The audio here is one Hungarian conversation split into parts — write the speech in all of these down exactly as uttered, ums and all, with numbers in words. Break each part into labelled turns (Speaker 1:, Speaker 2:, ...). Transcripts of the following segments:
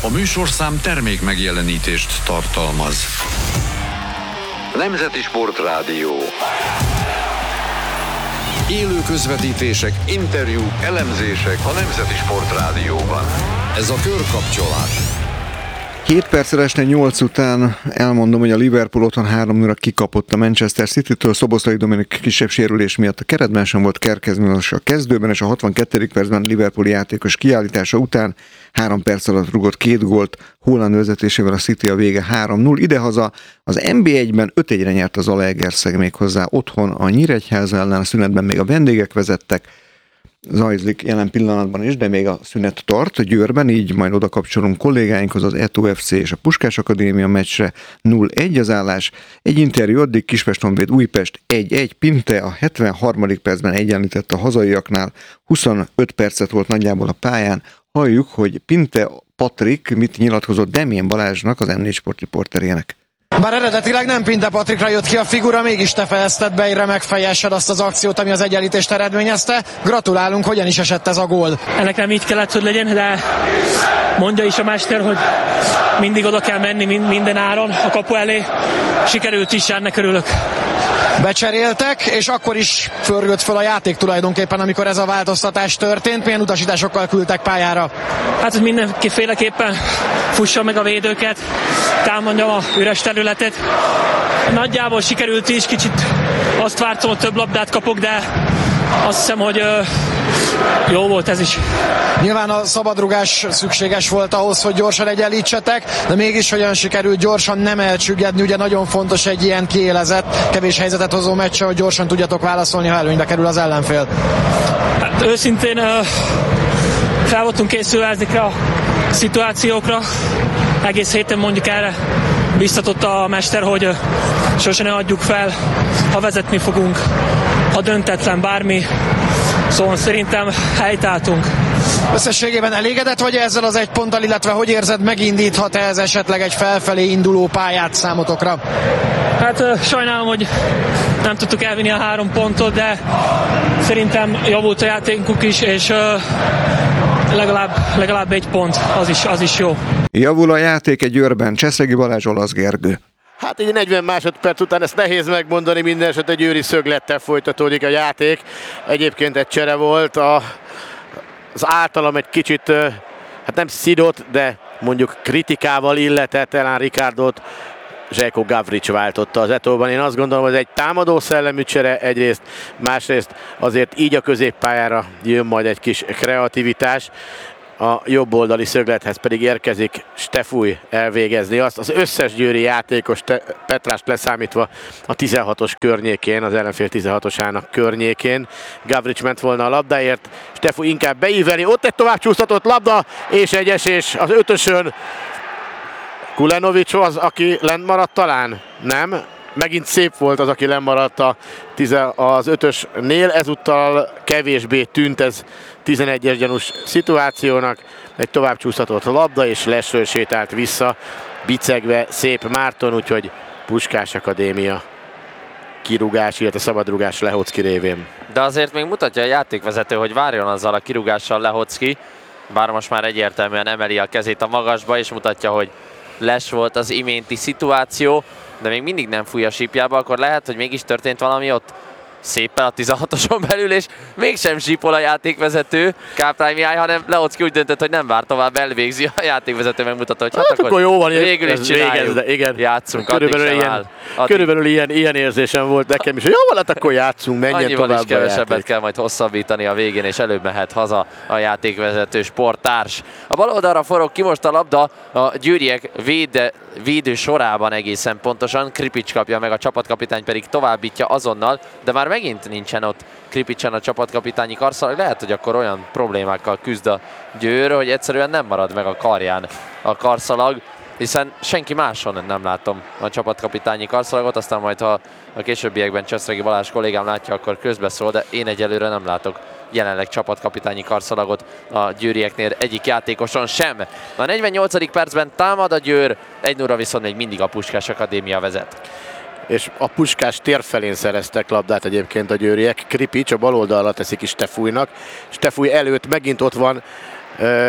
Speaker 1: A műsorszám termék megjelenítést tartalmaz. Nemzeti Sportrádió. Élő közvetítések, interjúk, elemzések a Nemzeti Sportrádióban. Ez a Körkapcsolás.
Speaker 2: Hét perccel este nyolc után elmondom, hogy a Liverpool otthon három nulla kikapott a Manchester City-től. Szoboszlai Dominik kisebb sérülés miatt a keretben sem volt, Kerkez Milos a kezdőben, és a hatvannegyedik percben Liverpool játékos kiállítása után három perc alatt rugott két gólt, Haaland vezetésével a City a vége három null. Idehaza az en bé egyben öt egyre nyert az Zalaegerszeg, méghozzá otthon a Nyíregyháza ellen, a szünetben még a vendégek vezettek. Zajlik jelen pillanatban is, de még a szünet tart Győrben, így majd oda kapcsolunk kollégáinkhoz, az Eto ef cé és a Puskás Akadémia meccsre. nulla egy az állás. Egy interjú addig, Kispest-Honvéd Újpest egy egy, Pinte a hetvenharmadik percben egyenlített a hazaiaknál, huszonöt percet volt nagyjából a pályán. Halljuk, hogy Pinte Patrik mit nyilatkozott Demjén Balázsnak, az em négy Sport riporterének.
Speaker 3: Bár eredetileg nem Pinte Patrikra jött ki a figura, mégis te fejezted be egy remek fejessel azt az akciót, ami az egyenlítést eredményezte. Gratulálunk, hogyan is esett ez a gól?
Speaker 4: Ennek nem így kellett, hogy legyen, de mondja is a mester, hogy mindig oda kell menni minden áron a kapu elé. Sikerült is, ennek örülök.
Speaker 3: Becseréltek, és akkor is förgött föl a játék tulajdonképpen, amikor ez a változtatás történt. Milyen utasításokkal küldtek pályára?
Speaker 4: Hát, hogy mindenféleképpen fussa meg a védőket, támadjam a üres területet. Nagyjából sikerült is, kicsit azt vártam, hogy több labdát kapok, de azt hiszem, hogy jó volt ez is.
Speaker 3: Nyilván a szabadrugás szükséges volt ahhoz, hogy gyorsan egyenlítsetek, de mégis hogyan sikerült gyorsan nem elcsüggedni, ugye nagyon fontos egy ilyen kiélezett, kevés helyzetet hozó meccse, hogy gyorsan tudjatok válaszolni, ha előnybe kerül az ellenfél.
Speaker 4: Hát őszintén fel voltunk készülve ezekre a szituációkra, egész héten mondjuk erre biztatott a mester, hogy sose ne adjuk fel, ha vezetni fogunk, ha döntetlen bármi, szóval szerintem helytálltunk.
Speaker 3: Összességében elégedett vagy ezzel az egy ponttal, illetve hogy érzed, megindíthat ez esetleg egy felfelé induló pályát számotokra?
Speaker 4: Hát sajnálom, hogy nem tudtuk elvinni a három pontot, de szerintem javult a játékunk is, és legalább, legalább egy pont, az is, az is jó.
Speaker 2: Javul a játék egy Győrben, Cseszegi Balázs, Olasz Gergő.
Speaker 5: Hát így negyven másodperc után ezt nehéz megmondani, minden esetre győri szöglettel folytatódik a játék. Egyébként egy csere volt, a, az általam egy kicsit, hát nem szidott, de mondjuk kritikával illetett Elán Ricardot Željko Gavrić váltotta az Etóban. Én azt gondolom, hogy ez egy támadó szellemű csere egyrészt, másrészt azért így a középpályára jön majd egy kis kreativitás. A jobb oldali szöglethez pedig érkezik Stefúj elvégezni azt. Az összes győri játékos, Petrást leszámítva a tizenhatos környékén, az ellenfél tizenhatosának környékén. Gavrić ment volna a labdáért, Stefúj inkább beíveli, ott egy tovább csúsztatott labda, és egy esés az ötösön. Kulenović az, aki lent maradt talán? Nem. Megint szép volt az, aki lemaradt a az ötösnél, ezúttal kevésbé tűnt ez tizenegyes gyanús szituációnak. Egy tovább csúsztatott labda, és lesről sétált vissza, bicegve Szép Márton, úgyhogy Puskás Akadémia kirúgás, illetve szabadrugás Lehocki révén.
Speaker 6: De azért még mutatja a játékvezető, hogy várjon azzal a kirúgással Lehocki, bár most már egyértelműen emeli a kezét a magasba, és mutatja, hogy les volt az iménti szituáció, de még mindig nem fúj a sípjába, akkor lehet, hogy mégis történt valami ott szépen a tizenhatoson belül, és mégsem sípol a játékvezető, Káprány Mihály, hanem Lehocki úgy döntött, hogy nem vár tovább, elvégzi, a játékvezető megmutatta, hogy hát, hát akkor jó van, végül is csináljuk,
Speaker 5: végez, igen.
Speaker 6: Játszunk,
Speaker 5: körülbelül ilyen, áll, körülbelül ilyen, ilyen érzésem volt nekem is, hogy jó van, hát akkor játszunk, menjen
Speaker 6: annyival
Speaker 5: tovább
Speaker 6: is kevesebbet kell majd hosszabbítani a végén, és előbb mehet haza a játékvezető sporttárs. A bal oldalra forog ki most a labda, a győriek véde, védő sorában egészen pontosan, Kripics kapja meg, a csapatkapitány pedig továbbítja azonnal, de már megint nincsen ott Kripicsen a csapatkapitányi karszalag. Lehet, hogy akkor olyan problémákkal küzd a Győr, hogy egyszerűen nem marad meg a karján a karszalag, hiszen senki máson nem látom a csapatkapitányi karszalagot, aztán majd ha a későbbiekben Cseszregi Balázs kollégám látja, akkor közbeszól, de én egyelőre nem látok jelenleg csapatkapitányi karszalagot a győrieknél egyik játékoson sem. A negyvennyolcadik percben támad a Győr, egy nulla viszont még mindig a Puskás Akadémia vezet.
Speaker 5: És a Puskás tér felén szereztek labdát egyébként a győriek. Kripics a bal oldalra teszik is Stefújnak. Stefúj előtt megint ott van uh,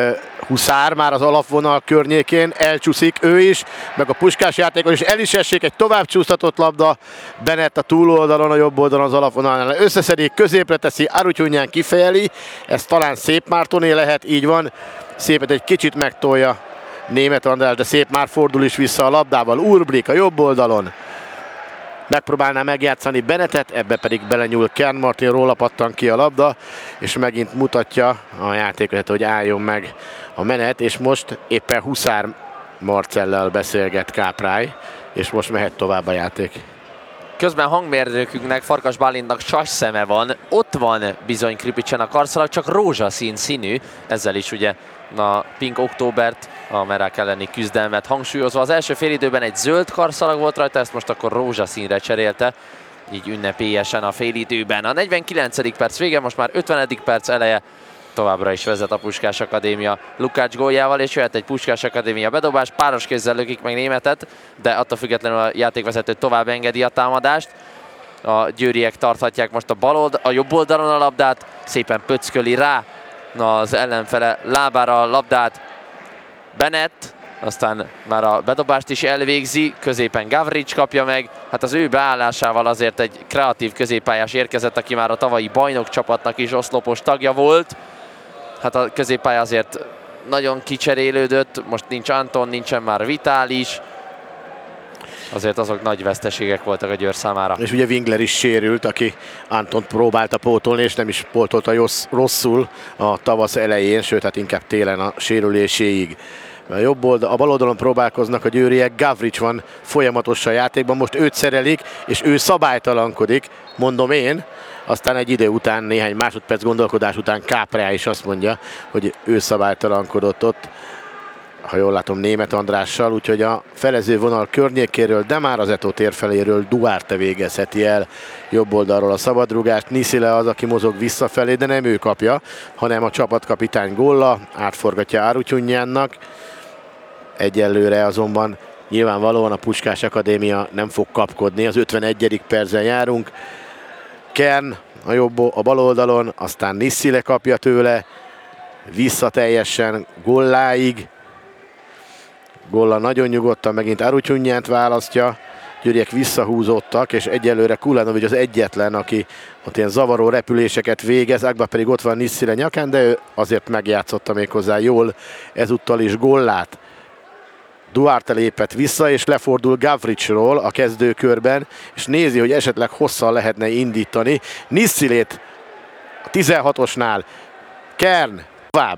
Speaker 5: Huszár már az alapvonal környékén, elcsúszik ő is, meg a Puskás játékos is, el is essék, egy tovább csúsztatott labda, Bennett a túloldalon, a jobb oldalon az alapvonalnál összeszedik, középre teszi, Arutyunján kifejeli, ez talán Szép Mártoné lehet, így van, Szépet egy kicsit megtolja Németh András, de Szép már fordul is vissza a labdával, Urbrik a jobb oldalon, megpróbálná megjátszani Bennettet, ebbe pedig belenyúl Kern Martin, róla pattan ki a labda, és megint mutatja a játékot, hogy álljon meg a menet, és most éppen Huszár Marcellel beszélget Káprály, és most mehet tovább a játék.
Speaker 6: Közben hangmérnökünknek, Farkas Bálintnak sas szeme van, ott van bizony Kripicsen a karszalag, csak rózsaszín színű, ezzel is ugye a Pink Októbert, a merák elleni küzdelmet hangsúlyozva. Az első félidőben egy zöld karszalag volt rajta, ezt most akkor rózsaszínre cserélte, így ünnepélyesen a félidőben. A negyvenkilencedik perc vége, most már ötvenedik perc eleje, továbbra is vezet a Puskás Akadémia Lukács góljával, és jöhet egy Puskás Akadémia bedobás, páros kézzel lökik meg Németet, de attól függetlenül a játékvezető tovább engedi a támadást. A győriek tarthatják most a, bal old- a jobb oldalon a labdát, szépen pöcköli rá az ellenfele lábára a labdát Bennett, aztán már a bedobást is elvégzi, középen Gavrics kapja meg, hát az ő beállásával azért egy kreatív középpályás érkezett, aki már a tavalyi bajnokcsapatnak is oszlopos tagja volt. Hát a középpálya azért nagyon kicserélődött, most nincs Anton, nincsen már Vitális, azért azok nagy veszteségek voltak a Győr számára.
Speaker 5: És ugye Wingler is sérült, aki Antont próbálta pótolni, és nem is pótolta rosszul a tavasz elején, sőt, hát inkább télen a sérüléséig. A jobb oldal, a bal oldalon próbálkoznak a győriek, Gavrics van folyamatosan játékban, most őt szerelik, és ő szabálytalankodik, mondom én, aztán egy idő után, néhány másodperc gondolkodás után Káprály is azt mondja, hogy ő szabálytalankodott ott, ha jól látom, Németh Andrással, úgyhogy a felező vonal környékéről, de már az Eto tér feléről Duarte végezheti el jobb oldalról a szabadrúgást. Niszile az, aki mozog visszafelé, de nem ő kapja, hanem a csapatkapitány Golla, átforgatja Arutyunjánnak. Egyelőre azonban nyilvánvalóan a Puskás Akadémia nem fog kapkodni, az ötvenegyedik percen járunk. Kern a, jobb, a bal oldalon, aztán Niszile kapja tőle, vissza teljesen Golláig. Golla nagyon nyugodtan megint Arutyunjánt választja, győriek visszahúzottak, és egyelőre Kulanovic az egyetlen, aki ott ilyen zavaró repüléseket végez, Agba pedig ott van Niszile nyakán, de ő azért megjátszotta méghozzá jól ezúttal is Gollát. Duarte lépett vissza, és lefordul Gavricsról a kezdőkörben, és nézi, hogy esetleg hosszan lehetne indítani. Niszilét a tizenhatosnál, Kern tovább.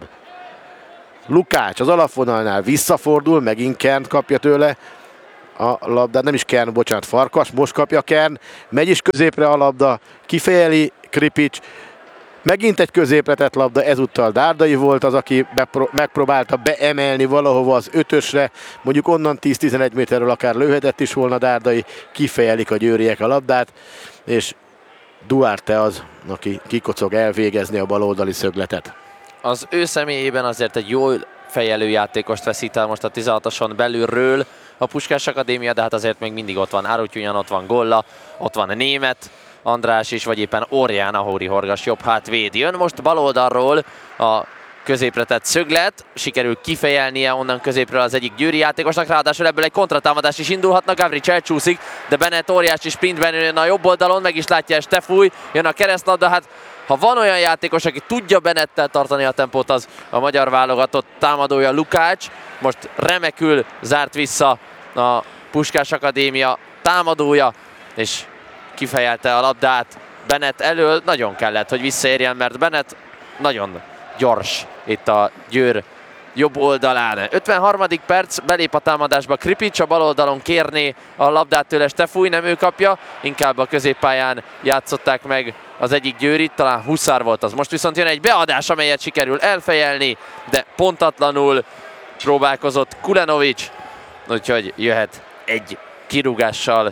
Speaker 5: Lukács az alapvonalnál visszafordul, megint Kern kapja tőle a labdát, nem is Kern, bocsánat, Farkas, most kapja Kern, megy is középre a labda, kifejeli Kripics, megint egy középre tett labda, ezúttal Dárdai volt az, aki bepro- megpróbálta beemelni valahova az ötösre, mondjuk onnan tíz-tizenegy méterről akár lőhetett is volna Dárdai, kifejelik a győriek a labdát, és Duarte az, aki kikocog elvégezni a baloldali szögletet.
Speaker 6: Az ő személyében azért egy jól fejelő játékost veszít el most a tizenhatoson belülről a Puskás Akadémia, de hát azért még mindig ott van Arutyunjan, ott van Golla, ott van Németh András is, vagy éppen Orján, a Hóri Horgas jobb hátvéd. Jön most baloldalról a középre tett szöglet, sikerül kifejelnie onnan középről az egyik győri játékosnak, ráadásul ebből egy kontratámadás is indulhatna, Gavrics elcsúszik, de Bennett óriási sprintben jön a jobb oldalon, meg is látja Stefúj, jön a keresztlabda, hát ha van olyan játékos, aki tudja Bennettel tartani a tempót, az a magyar válogatott támadója Lukács. Most remekül zárt vissza a Puskás Akadémia támadója, és kifejelte a labdát Bennett elől. Nagyon kellett, hogy visszaérjen, mert Bennett nagyon gyors itt a Győr jobb oldalán. ötvenharmadik perc, belép a támadásba Kripics, a bal oldalon kérné a labdát tőle Stefúj, nem ő kapja, inkább a középpályán játszották meg az egyik győrit, talán Huszár volt az. Most viszont jön egy beadás, amelyet sikerül elfejelni, de pontatlanul próbálkozott Kulenovic, úgyhogy jöhet egy kirúgással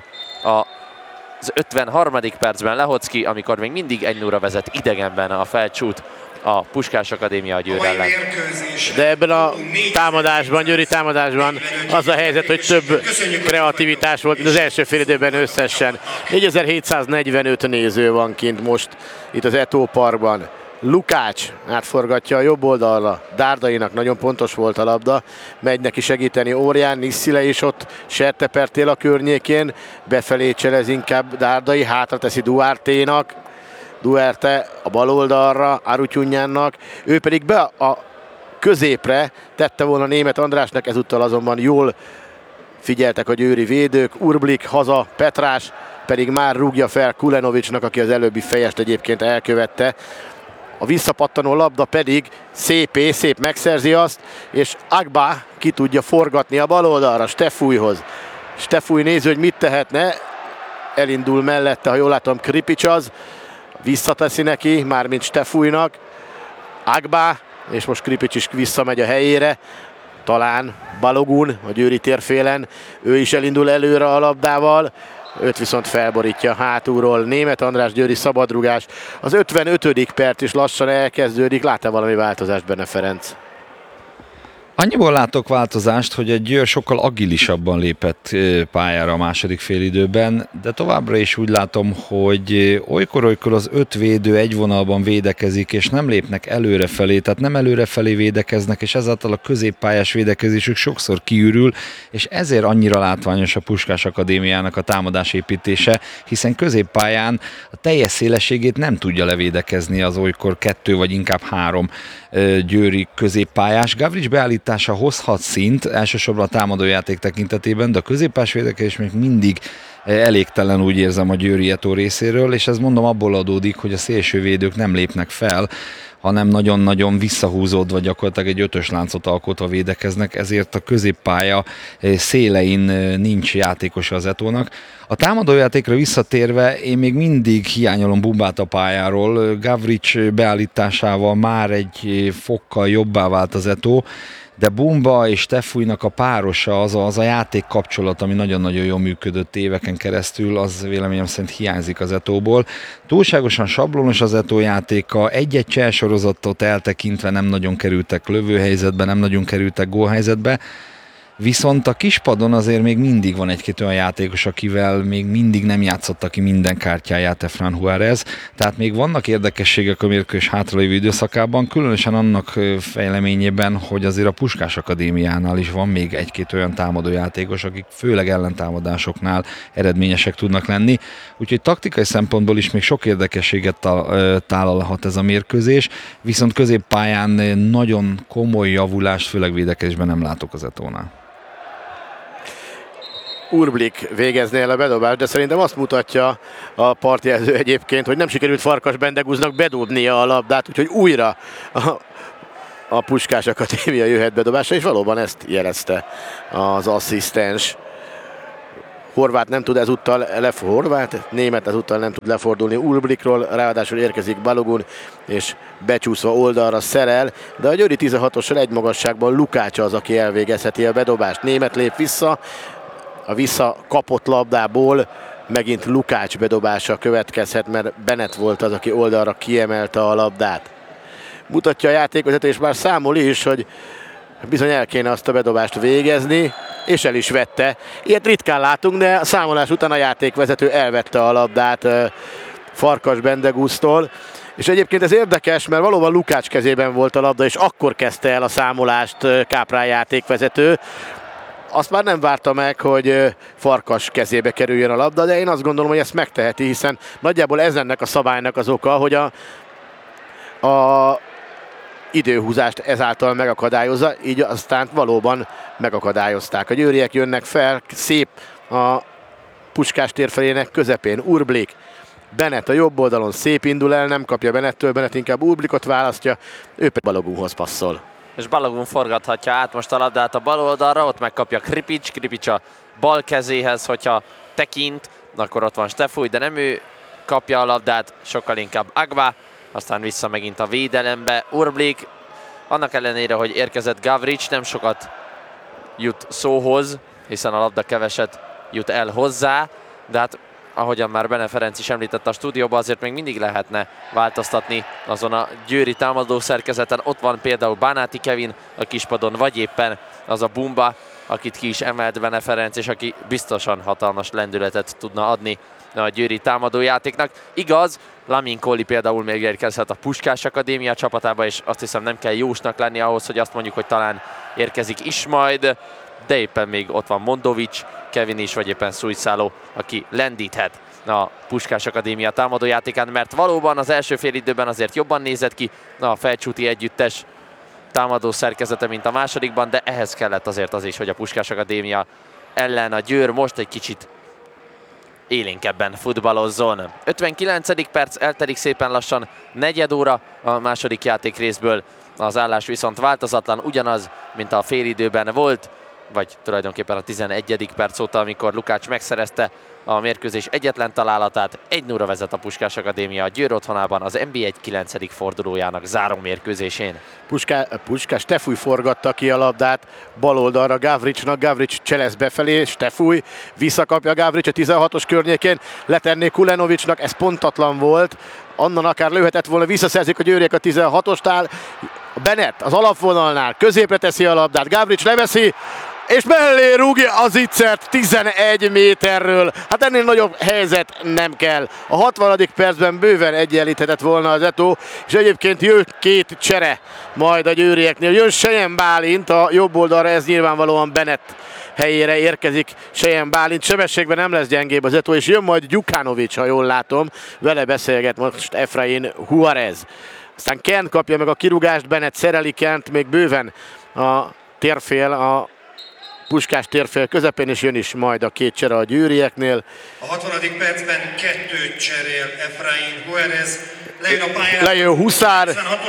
Speaker 6: az ötvenharmadik percben Lehocki, amikor még mindig egy nulla vezet idegenben a Felcsút a Puskás Akadémia a Győr ellen.
Speaker 5: De ebben a támadásban, győri támadásban az a helyzet, hogy több kreativitás volt, mint az első fél időben összesen. négyezer-hétszáznegyvenöt néző van kint most itt az Eto Parkban. Lukács átforgatja a jobb oldalra. Dárdainak nagyon pontos volt a labda. Megy neki segíteni Órián, Nisszile is ott sertepertél a környékén. Befelé cselez inkább Dárdai, hátra teszi Duarténak. Duarte a bal oldalra, Arutyunjánnak. Ő pedig be a középre tette volna Németh Andrásnak, ezúttal azonban jól figyeltek a győri védők. Urblik haza, Petrás pedig már rúgja fel Kulenovicsnak, aki az előbbi fejest egyébként elkövette. A visszapattanó labda pedig szépé, szép megszerzi azt, és Agba ki tudja forgatni a bal oldalra Stefújhoz. Stefúj nézi, hogy mit tehetne, elindul mellette, ha jól látom, Kripicsaz, visszateszi neki, mármint Stefújnak. Agba, és most Kripics is visszamegy a helyére. Talán Balogun a győri térfélen, ő is elindul előre a labdával, őt viszont felborítja hátulról Németh András, győri szabadrugás. Az ötvenötödik perc is lassan elkezdődik, lát-e valami változást benne Ferenc?
Speaker 7: Annyiból látok változást, hogy a Győr sokkal agilisabban lépett pályára a második félidőben, de továbbra is úgy látom, hogy olykor-olykor az öt védő egy vonalban védekezik, és nem lépnek előrefelé, tehát nem előrefelé védekeznek, és ezáltal a középpályás védekezésük sokszor kiürül, és ezért annyira látványos a Puskás Akadémiának a támadásépítése, hiszen középpályán a teljes szélességét nem tudja levédekezni az olykor kettő vagy inkább három győri középpályás. Gavrics beállítása hozhat szint, elsősorban a támadójáték tekintetében, de a középpályás védekezés még mindig elégtelen, úgy érzem, a Győri Eto részéről, és ez mondom abból adódik, hogy a szélsővédők nem lépnek fel, hanem nagyon-nagyon visszahúzódva gyakorlatilag egy ötös láncot alkotva védekeznek, ezért a középpálya szélein nincs játékos az Etónak. A támadójátékra visszatérve én még mindig hiányolom Bumbát a pályáról. Gavrics beállításával már egy fokkal jobbá vált az Eto, de Bumba és Stefújnak a párosa, az a, az a játék kapcsolat, ami nagyon-nagyon jól működött éveken keresztül, az véleményem szerint hiányzik az Etóból. Túlságosan sablonos az Eto játéka, egy-egy cselsorozatot eltekintve nem nagyon kerültek lövőhelyzetbe, nem nagyon kerültek gólhelyzetbe, viszont a kispadon azért még mindig van egy-két olyan játékos, akivel még mindig nem játszotta ki minden kártyáját Efrán Juárez, tehát még vannak érdekességek a mérkőzés hátralévő időszakában, különösen annak fejleményében, hogy azért a Puskás Akadémiánál is van még egy-két olyan támadójátékos, akik főleg ellentámadásoknál eredményesek tudnak lenni, úgyhogy taktikai szempontból is még sok érdekességet tálalhat ez a mérkőzés, viszont középpályán nagyon komoly javulást, főleg védekezésben nem látok az Etónál.
Speaker 5: Urblik végezné el a bedobást, de szerintem azt mutatja a partjelző egyébként, hogy nem sikerült Farkas Bendegúznak bedobnia a labdát, úgyhogy újra a, a Puskás Akadémia jöhet bedobásra, és valóban ezt jelezte az asszisztens. Horváth nem tud ezúttal lefordulni, Horváth, Németh ezúttal nem tud lefordulni Urblikról, ráadásul érkezik Balogun, és becsúszva oldalra szerel, de a győri tizenhatossal egy magasságban Lukács az, aki elvégezheti a bedobást. Németh lép vissza, a visszakapott labdából megint Lukács bedobása következhet, mert Bennett volt az, aki oldalra kiemelte a labdát. Mutatja a játékvezető, és már számol is, hogy bizony el kéne azt a bedobást végezni, és el is vette. Ilyet ritkán látunk, de a számolás után a játékvezető elvette a labdát Farkas Bendegúztól. És egyébként ez érdekes, mert valóban Lukács kezében volt a labda, és akkor kezdte el a számolást Káprán játékvezető. Azt már nem várta meg, hogy Farkas kezébe kerüljön a labda, de én azt gondolom, hogy ezt megteheti, hiszen nagyjából ez ennek a szabálynak az oka, hogy a, a időhúzást ezáltal megakadályozza, így aztán valóban megakadályozták. A győriek jönnek fel, szép a Puskás térfelének közepén Urblik. Bennett a jobb oldalon szép indul el, nem kapja Bennettől, Bennett inkább Urblikot választja, ő pedig Balogunhoz passzol.
Speaker 6: És Balogun forgathatja át most a labdát a bal oldalra, ott megkapja Kripics, Kripics a bal kezéhez, hogyha tekint, akkor ott van Stefúj, de nem ő kapja a labdát, sokkal inkább Agba, aztán vissza megint a védelembe Urblik, annak ellenére, hogy érkezett Gavrics, nem sokat jut szóhoz, hiszen a labda keveset jut el hozzá, de hát ahogyan már Bene Ferenc is említette a stúdióban, azért még mindig lehetne változtatni azon a győri támadó szerkezeten. Ott van például Bánáti Kevin a kispadon, vagy éppen az a Bumba, akit ki is emelt Bene Ferenc, és aki biztosan hatalmas lendületet tudna adni a győri támadójátéknak. Igaz, Lamin Kohli például még érkezhet a Puskás Akadémia csapatába, és azt hiszem nem kell jósnak lenni ahhoz, hogy azt mondjuk, hogy talán érkezik is majd, de éppen még ott van Mondovics, Kevin is, vagy éppen Szújszáló, aki lendíthet a Puskás Akadémia támadójátékán, mert valóban az első fél időben azért jobban nézett ki a Felcsúti együttes támadó szerkezete, mint a másodikban, de ehhez kellett azért az is, hogy a Puskás Akadémia ellen a Győr most egy kicsit élénkebben futballozzon. ötvenkilencedik perc, eltelik szépen lassan negyed óra a második játék részből. Az állás viszont változatlan, ugyanaz, mint a félidőben volt, vagy tulajdonképpen a tizenegyedik perc óta, amikor Lukács megszerezte a mérkőzés egyetlen találatát. egy nulla vezet a Puskás Akadémia a Győr otthonában az en bé egy kilencedik fordulójának záró mérkőzésén.
Speaker 5: Puskás, Puskás Tefúj forgatta ki a labdát bal oldalra Gavricsnak, Gavrics cselesz befelé, Tefúj visszakapja Gavrics a tizenhatos környékén, letenné Kulenovicsnak, ez pontatlan volt, onnan akár lőhetett volna, visszaszerzik a győriek a tizenhatostál, Bennett az alapvonalnál középre teszi a labdát, Gavrics leveszi, és mellé rúgja az ittszert tizenegy méterről. Hát ennél nagyobb helyzet nem kell. A hatvanadik percben bőven egyenlíthetett volna az Eto'o, és egyébként jön két csere majd a győrieknél. Jön Sejem Bálint a jobb oldalra, ez nyilvánvalóan Bennett helyére érkezik Sejem Bálint. Sebességben nem lesz gyengébb az Eto'o, és jön majd Gyukanovics, ha jól látom. Vele beszélget most Efrain Juarez. Aztán Kent kapja meg a kirúgást, Bennett szereli Kent, még bőven a térfél, a Puskás térfél közepén, és jön is majd a két csere a győrieknél.
Speaker 8: A hatvanadik percben kettőt cserél Efrain Juarez, lejön a pályára,
Speaker 5: lejön Huszár,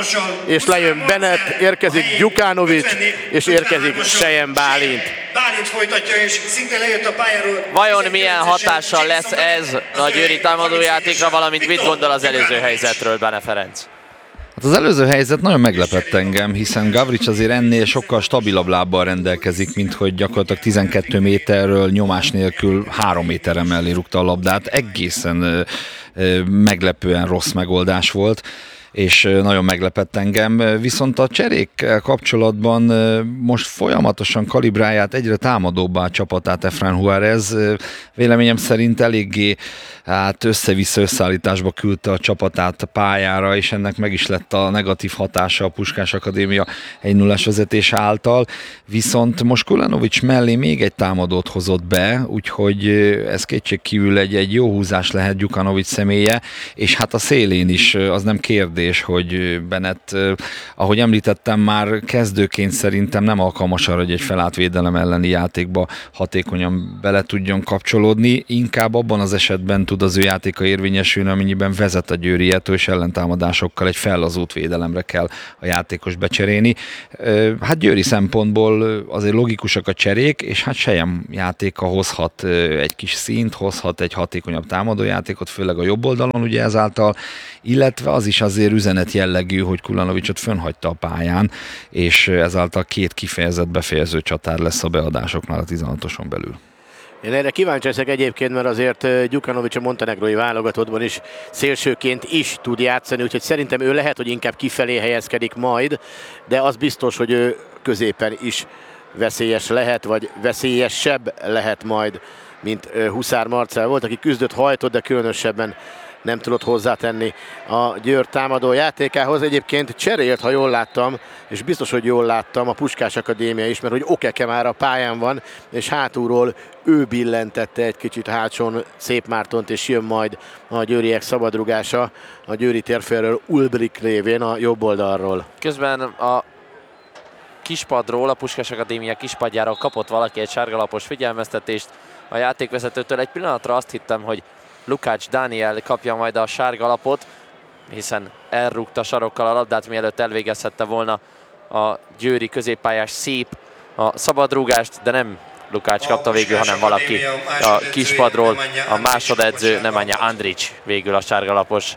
Speaker 5: és lejön Bennett, érkezik Gyukanovics, és érkezik Sejem Bálint.
Speaker 8: Bálint folytatja, és szinte lejött a pályáról.
Speaker 6: Vajon milyen hatással lesz ez a győri támadójátékra, valamint mit gondol az előző helyzetről Bene Ferenc?
Speaker 7: Hát az előző helyzet nagyon meglepett engem, hiszen Gavrics azért ennél sokkal stabilabb lábbal rendelkezik, mint hogy gyakorlatilag tizenkét méterről nyomás nélkül három méterre mellé rúgta a labdát. Egészen ö, ö, meglepően rossz megoldás volt, és nagyon meglepett engem. Viszont a cserékkel kapcsolatban most folyamatosan kalibrálják egyre támadóbbá a csapatát Efrain Juarez. Véleményem szerint eléggé hát össze-vissza összeállításba küldte a csapatát a pályára, és ennek meg is lett a negatív hatása a Puskás Akadémia egy nullás vezetés által. Viszont most Kulenovics mellé még egy támadót hozott be, úgyhogy ez kétségkívül egy, egy jó húzás lehet Gyukanovics személye, és hát a szélén is az nem kérdés, hogy Bennett, ahogy említettem már, kezdőként szerintem nem alkalmas arra, hogy egy felálltvédelem elleni játékba hatékonyan bele tudjon kapcsolódni. Inkább abban az esetben tud az ő játéka érvényesülni, amennyiben vezet a Győri Eto'o, és ellentámadásokkal egy fellazult védelemre kell a játékos becserélni. Hát győri szempontból azért logikusak a cserék, és hát Sejem játéka hozhat egy kis színt, hozhat egy hatékonyabb támadójátékot, főleg a jobb oldalon ugye ezáltal, illetve az is azért üzenet jellegű, hogy Kulenovicsot fönnhagyta a pályán, és ezáltal két kifejezett befejező csatár lesz a beadásoknál a tizenhatoson belül.
Speaker 5: Én erre kíváncsi leszek egyébként, mert azért Gyukanovics a montenegrói válogatottban is szélsőként is tud játszani, úgyhogy szerintem ő lehet, hogy inkább kifelé helyezkedik majd, de az biztos, hogy ő középen is veszélyes lehet, vagy veszélyesebb lehet majd, mint Huszár Marcell volt, aki küzdött, hajtott, de különösebben nem tudott hozzátenni a Győr támadó játékához. Egyébként cserélt, ha jól láttam, és biztos, hogy jól láttam, a Puskás Akadémia is, mert hogy Okeke már a pályán van, és hátulról ő billentette egy kicsit hátson Szép Mártont, és jön majd a győriek szabadrugása a győri térfélről Ulbrich lévén a jobb oldalról.
Speaker 6: Közben a kispadról, a Puskás Akadémia kispadjáról kapott valaki egy sárgalapos figyelmeztetést a játékvezetőtől. Egy pillanatra azt hittem, hogy Lukács Dániel kapja majd a sárgalapot, hiszen elrúgta sarokkal a labdát, mielőtt elvégezhette volna a győri középpályás Szép a szabadrúgást, de nem Lukács kapta végül, hanem valaki a kispadról, a másodedző Nemanja Andrić végül a sárgalapos,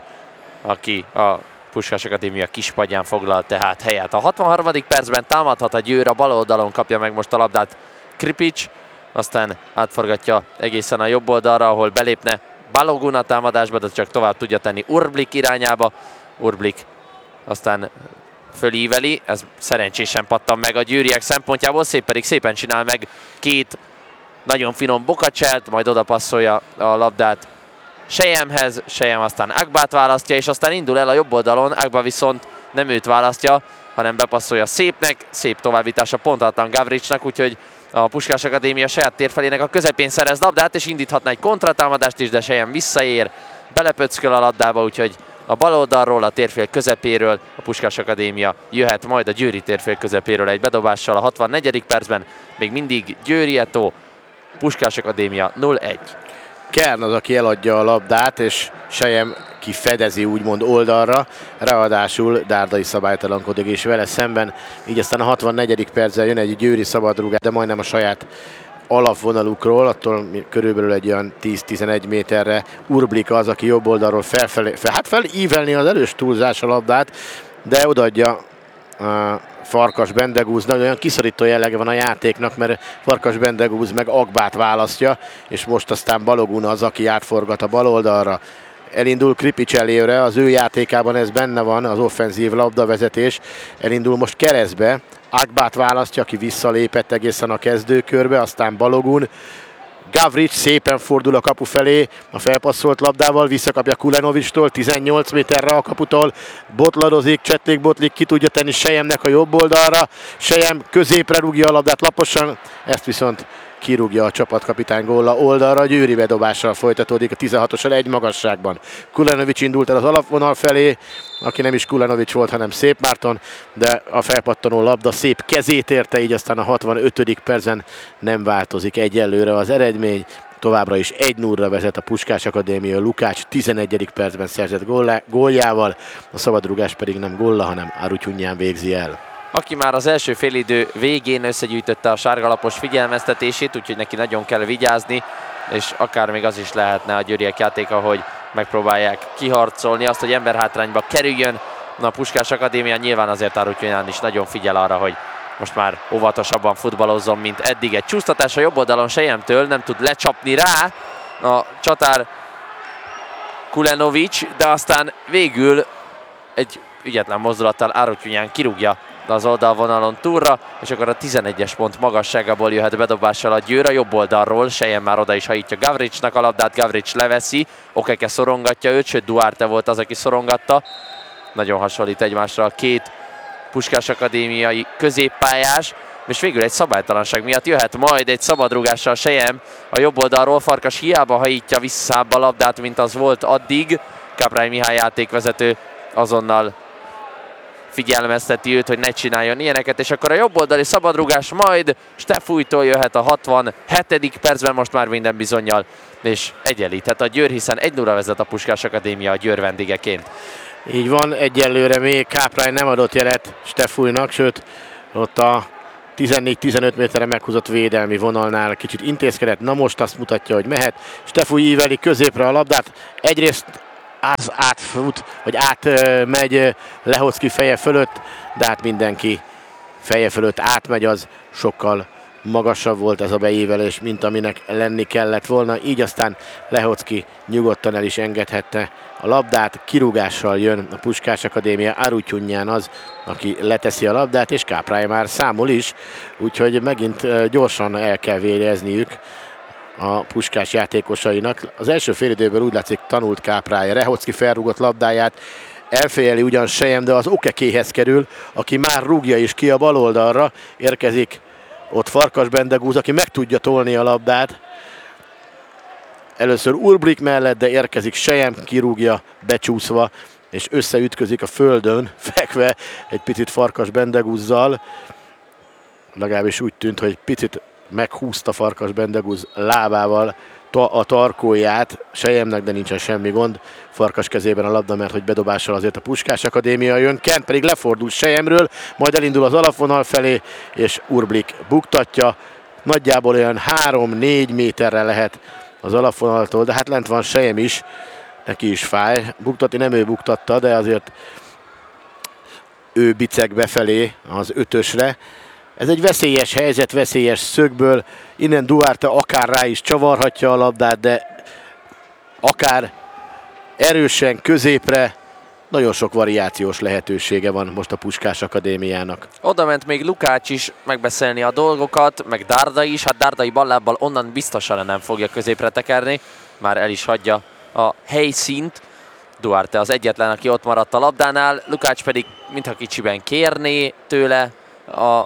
Speaker 6: aki a Puskás Akadémia kispadján foglalt tehát helyet. A hatvanharmadik percben támadhat a Győr, a bal oldalon kapja meg most a labdát Kripics, aztán átforgatja egészen a jobb oldalra, ahol belépne Balogun a támadásba, de csak tovább tudja tenni Urblik irányába. Urblik aztán fölíveli, ez szerencsésen pattan meg a győriek szempontjából, szép pedig szépen csinál meg két nagyon finom bokacselt, majd oda passzolja a labdát Sejemhez, Sejem aztán Agbát választja, és aztán indul el a jobb oldalon, Agba viszont nem őt választja, hanem bepasszolja Szépnek, szép továbbítása pontatlan Gavricsnak, úgyhogy a Puskás Akadémia saját térfelének a közepén szerez labdát, és indíthatna egy kontratámadást is, de Sejem visszaér, belepöcköl a labdába, úgyhogy a bal oldalról, a térfél közepéről a Puskás Akadémia jöhet majd a Győri térfél közepéről egy bedobással a hatvannegyedik percben, még mindig Győri Eto, Puskás Akadémia nulla egy.
Speaker 5: Kern az, aki eladja a labdát, és Sejem kifedezi úgymond oldalra, ráadásul Dárdai szabálytalankodik és vele szemben, így aztán a hatvannegyedik perccel jön egy győri szabadrúgás, de majdnem a saját alapvonalukról, attól körülbelül egy olyan tíz-tizenegy méterre Urblik az, aki jobb oldalról felfelé, fel, hát felívelni az elős túlzás a labdát, de odaadja uh, Farkas Bendegúznak, olyan kiszorító jellege van a játéknak, mert Farkas Bendegúz meg Agbát választja, és most aztán Balogun az, aki átforgat a bal oldalra. Elindul Kripics elére, az ő játékában ez benne van, az offenzív labdavezetés. Elindul most keresztbe, Agbát választja, aki visszalépett egészen a kezdőkörbe, aztán Balogun. Gavrics szépen fordul a kapu felé, a felpasszolt labdával visszakapja Kulenovicstól, tizennyolc méterre a kaputól, botladozik, Csetlik Botlik ki tudja tenni Sejemnek a jobb oldalra, Sejem középre rúgja a labdát laposan, ezt viszont kirúgja a csapatkapitány góla oldalra, Győri bedobással folytatódik a tizenhatossal egy magasságban. Kulenovics indult el az alapvonal felé, aki nem is Kulenovics volt, hanem Szép Márton, de a felpattanó labda Szép kezét érte, így aztán a hatvanötödik percen nem változik egyelőre az eredmény. Továbbra is egy nullra vezet a Puskás Akadémia, Lukács tizenegyedik percben szerzett góljával, a szabadrugás pedig nem gólla, hanem Arutyunján végzi el.
Speaker 6: Aki már az első félidő végén összegyűjtötte a sárgalapos figyelmeztetését, úgyhogy neki nagyon kell vigyázni, és akár még az is lehetne a győriek játéka, hogy megpróbálják kiharcolni azt, hogy emberhátrányba kerüljön a Puskás Akadémia. Nyilván azért Arutyunján is nagyon figyel arra, hogy most már óvatosabban futballozzon, mint eddig. Egy csúsztatás a jobb oldalon Sejemtől, nem tud lecsapni rá a csatár Kulenovics, de aztán végül egy ügyetlen mozdulattal Arutyunján kirúgja az oldalvonalon túlra, és akkor a tizenegyes pont magasságából jöhet bedobással a Győr a jobb oldalról. Sejem már oda is hajítja Gavricsnak a labdát, Gavrics leveszi, Okeke szorongatja őt, sőt Duarte volt az, aki szorongatta. Nagyon hasonlít egymásra a két Puskás Akadémiai középpályás, és végül egy szabálytalanság miatt jöhet majd egy szabadrúgással Sejem a jobb oldalról. Farkas hiába hajítja vissza a labdát, mint az volt addig. Káprány Mihály játékvezető azonnal figyelmezteti őt, hogy ne csináljon ilyeneket, és akkor a jobb oldali szabadrugás majd Stefújtól jöhet a hatvanhetedik percben, most már minden bizonnyal, és egyenlíthet a Győr, hiszen egy nullra vezet a Puskás Akadémia a Győr vendégeként.
Speaker 5: Így van, egyelőre még Káprány nem adott jelet Stefújnak, sőt ott a tizennégy-tizenöt méterre meghúzott védelmi vonalnál kicsit intézkedett, na most azt mutatja, hogy mehet. Stefúj íveli középre a labdát, egyrészt az átfut, vagy átmegy Lehocki feje fölött, de hát mindenki feje fölött átmegy, az sokkal magasabb volt ez a beívelés, mint aminek lenni kellett volna, így aztán Lehocki nyugodtan el is engedhette a labdát, kirúgással jön a Puskás Akadémia, Arutyunján az, aki leteszi a labdát, és Káprály már számol is, úgyhogy megint gyorsan el kell vérezniük a Puskás játékosainak. Az első félidőből úgy látszik tanult Káprály, Lehocki felrúgott labdáját, elfejeli ugyan Sejem, de az Okekéhez kerül, aki már rúgja is ki a bal oldalra, érkezik ott Farkas Bendegúz, aki meg tudja tolni a labdát. Először Urblik mellett, de érkezik Sejem, kirúgja becsúszva, és összeütközik a földön, fekve egy picit Farkas Bendegúzzal. Legalábbis úgy tűnt, hogy picit meghúzta Farkas Bendegúz lábával a tarkóját Sejemnek, de nincsen semmi gond. Farkas kezében a labda, mert hogy bedobással azért a Puskás Akadémia jön. Kent pedig lefordul Sejemről, majd elindul az alapvonal felé, és Urblik buktatja. Nagyjából olyan három-négy méterre lehet az alapvonaltól, de hát lent van Sejem is, neki is fáj. Buktatni nem ő buktatta, de azért ő biceg befelé az ötösre. Ez egy veszélyes helyzet, veszélyes szögből. Innen Duarte akár rá is csavarhatja a labdát, de akár erősen középre, nagyon sok variációs lehetősége van most a Puskás Akadémiának.
Speaker 6: Oda ment még Lukács is megbeszélni a dolgokat, meg Darda is, hát Dardai ballábbal onnan biztosan nem fogja középre tekerni, már el is hagyja a helyszínt. Duarte az egyetlen, aki ott maradt a labdánál, Lukács pedig mintha kicsiben kérné tőle a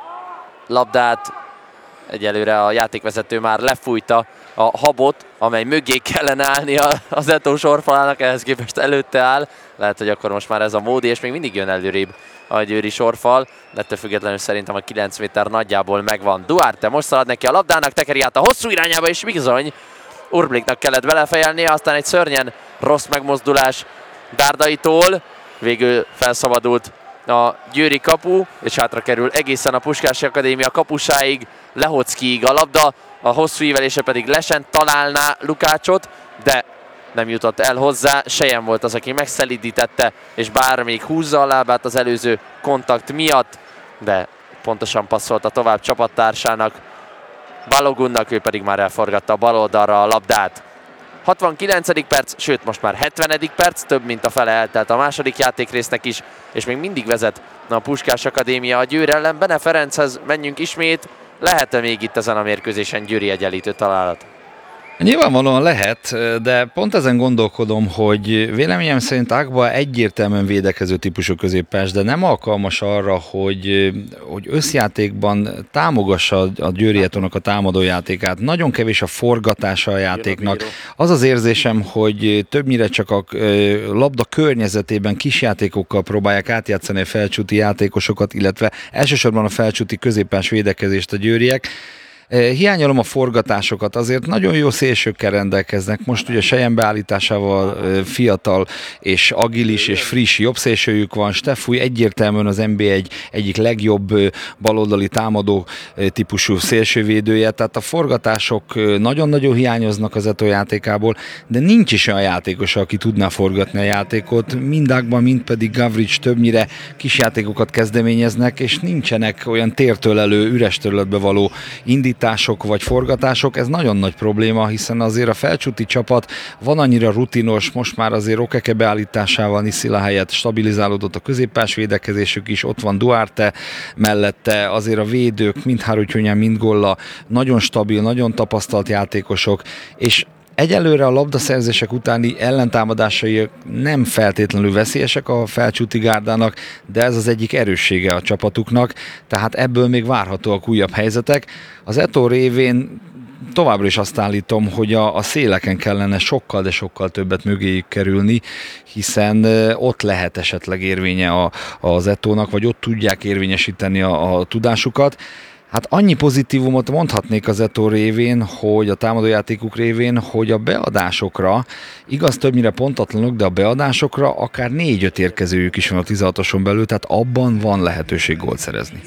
Speaker 6: labdát. Egyelőre a játékvezető már lefújta a habot, amely mögé kellene állni az Eto sorfalának, ehhez képest előtte áll. Lehet, hogy akkor most már ez a módi, és még mindig jön előrébb a győri sorfal, de ettől függetlenül szerintem a kilenc méter nagyjából megvan. Duarte most szalad neki a labdának, tekeri át a hosszú irányába, és bizony Urbliknak kellett belefejelnie, aztán egy szörnyen rossz megmozdulás Dardaitól, végül felszabadult a győri kapu, és hátra kerül egészen a Puskási Akadémia kapusáig, Lehockiig a labda, a hosszú ívelése pedig Lesen találná Lukácsot, de nem jutott el hozzá, Sejem volt az, aki megszelídítette, és bár még húzza a lábát az előző kontakt miatt, de pontosan passzolta tovább csapattársának, Balogunnak, ő pedig már elforgatta a bal oldalra a labdát. hatvankilencedik perc, sőt most már hetvenedik perc, több mint a fele eltelt a második játékrésznek is, és még mindig vezet a Puskás Akadémia a Győr ellen. Bene Ferenchez menjünk ismét, lehet-e még itt ezen a mérkőzésen Győri egyenlítő találat?
Speaker 7: Nyilvánvalóan lehet, de pont ezen gondolkodom, hogy véleményem szerint Agba egyértelműen védekező típusú középpás, de nem alkalmas arra, hogy, hogy összjátékban támogassa a Győri Etónak a támadójátékát. Nagyon kevés a forgatása a játéknak. Az az érzésem, hogy többnyire csak a labda környezetében kisjátékokkal próbálják átjátszani a felcsúti játékosokat, illetve elsősorban a felcsúti középpás védekezést a győriek. Hiányolom a forgatásokat, azért nagyon jó szélsőkkel rendelkeznek. Most ugye Sejem beállításával fiatal és agilis és friss jobb szélsőjük van. Steffúj egyértelműen az en bé egy egyik legjobb baloldali támadó típusú szélsővédője, tehát a forgatások nagyon-nagyon hiányoznak az Eto játékából, de nincs is olyan játékos, aki tudná forgatni a játékot. Mind Agba, mind pedig Gavrics többnyire kisjátékokat kezdeményeznek, és nincsenek olyan tértől elő, üres területbe való indítások vagy forgatások, ez nagyon nagy probléma, hiszen azért a felcsúti csapat van annyira rutinos, most már azért Okeke beállításával Niszila helyett stabilizálódott a középpás védekezésük is, ott van Duarte mellette, azért a védők, mind Harutyunya, mind Golla, nagyon stabil, nagyon tapasztalt játékosok, és egyelőre a labdaszerzések utáni ellentámadásai nem feltétlenül veszélyesek a felcsúti gárdának, de ez az egyik erőssége a csapatuknak, tehát ebből még várhatóak újabb helyzetek. Az Eto révén továbbra is azt állítom, hogy a, a széleken kellene sokkal, de sokkal többet mögéjük kerülni, hiszen ott lehet esetleg érvénye a, az Etónak, vagy ott tudják érvényesíteni a, a tudásukat. Hát annyi pozitívumot mondhatnék az Eto révén, hogy a támadójátékuk révén, hogy a beadásokra, igaz többnyire pontatlanok, de a beadásokra akár négy-öt érkezőjük is van a tizenhatoson belül, tehát abban van lehetőség gólt szerezni.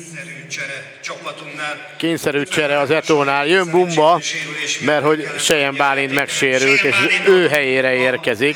Speaker 5: Kényszerű csere az Etónál, jön Bumba, mert hogy Sejem Bálint megsérült, és ő helyére érkezik.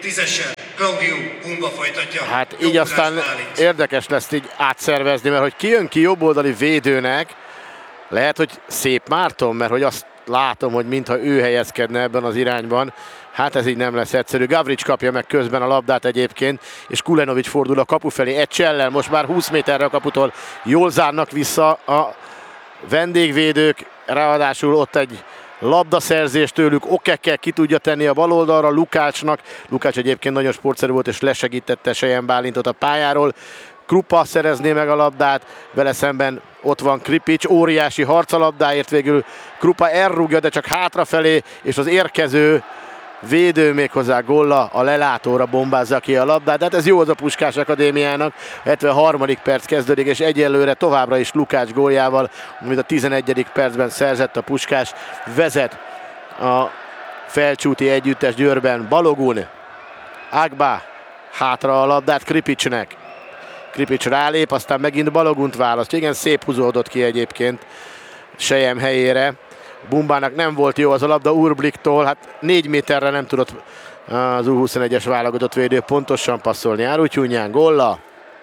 Speaker 5: Hát így aztán érdekes lesz így átszervezni, mert hogy ki jön ki jobboldali védőnek, lehet, hogy Szép Márton, mert hogy azt látom, hogy mintha ő helyezkedne ebben az irányban. Hát ez így nem lesz egyszerű. Gavrics kapja meg közben a labdát egyébként, és Kulenovic fordul a kapu felé egy csellel, most már húsz méterre a kaputól. Jól zárnak vissza a vendégvédők, ráadásul ott egy labdaszerzés tőlük, Okeke ki tudja tenni a bal oldalra Lukácsnak. Lukács egyébként nagyon sportszerű volt, és lesegítette Sejem Bálintot a pályáról. Krupa szerezné meg a labdát, vele szemben ott van Kripics, óriási harc a labdáért, végül Krupa elrúgja, de csak hátrafelé, és az érkező védő méghozzá Golla a lelátóra bombázza ki a labdát, de hát ez jó az a Puskás Akadémiának. hetvenharmadik perc kezdődik, és egyelőre továbbra is Lukács góljával, amit a tizenegyedik percben szerzett a Puskás, vezet a felcsúti együttes Győrben. Balogun, Agba, hátra a labdát Kripicsnek. Kripics rálép, aztán megint Balogunt választ. Igen, szép húzódott ki egyébként Sejem helyére. Bumbának nem volt jó az a labda Urbliktól, hát négy méterre nem tudott az U huszonegyes válogatott védő pontosan passzolni. Harutyunyán, Golla.